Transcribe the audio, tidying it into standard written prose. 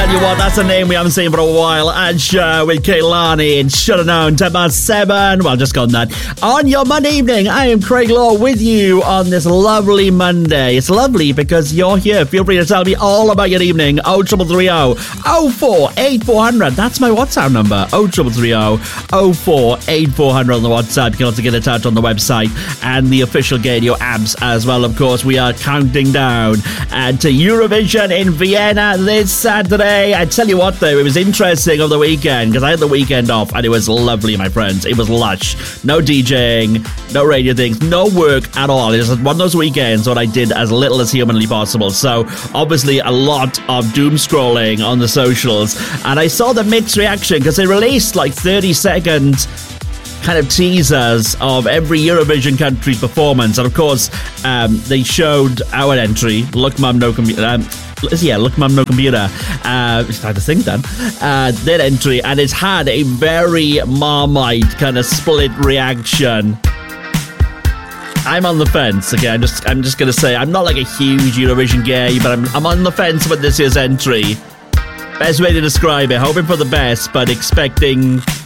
Tell you what, that's a name we haven't seen for a while. Asher with Kehlani and Should Have Known. 7. Well, just gone that. On your Monday evening, I am Craig Law with you on this lovely Monday. It's lovely because you're here. Feel free to tell me all about your evening. 0330 048400. That's my WhatsApp number. 0330 048400 on the WhatsApp. You can also get in touch on the website and the official Gadio apps as well. Of course, we are counting down to Eurovision in Vienna this Saturday. I tell you what, though, it was interesting over the weekend because I had the weekend off and it was lovely, my friends. It was lush. No DJing, no radio things, no work at all. It was one of those weekends when I did as little as humanly possible. So, obviously, a lot of doom scrolling on the socials. And I saw the mixed reaction because they released like 30-second kind of teasers of every Eurovision country's performance. And of course, they showed our entry, Look Mum No Computer. Look Mum No Computer. It's hard to think then. Their entry, and it's had a very Marmite kind of split reaction. I'm on the fence. Okay, I'm just gonna say I'm not like a huge Eurovision gay, but I'm on the fence with this year's entry. Best way to describe it, hoping for the best, but expecting